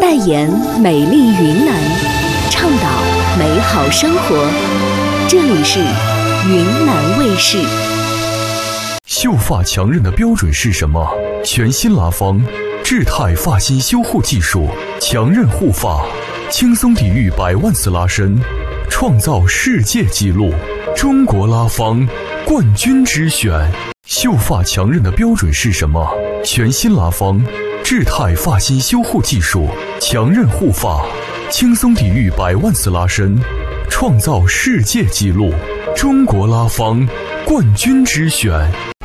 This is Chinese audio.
代言美丽云南，倡导美好生活。这里是云南卫视。 秀发强韧的标准是什么？全新拉芳智泰发型修护技术，强韧护发，轻松抵御100万次拉伸，创造世界纪录。中国拉芳冠军之选。秀发强韧的标准是什么？全新拉芳智泰发型修护技术，强韧护发，轻松抵御100万次拉伸，创造世界纪录。中国拉芳冠军之选。